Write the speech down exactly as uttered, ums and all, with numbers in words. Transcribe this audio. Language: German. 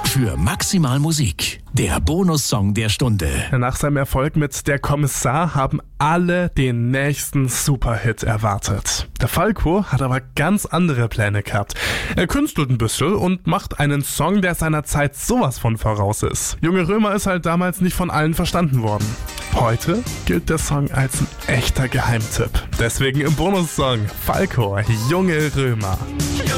für Maximal Musik, der Bonussong der Stunde. Nach seinem Erfolg mit Der Kommissar haben alle den nächsten Superhit erwartet. Der Falco hat aber ganz andere Pläne gehabt. Er künstelt ein bisschen und macht einen Song, der seiner Zeit sowas von voraus ist. Junge Römer ist halt damals nicht von allen verstanden worden. Heute gilt der Song als ein echter Geheimtipp. Deswegen im Bonussong Falco, Junge Römer.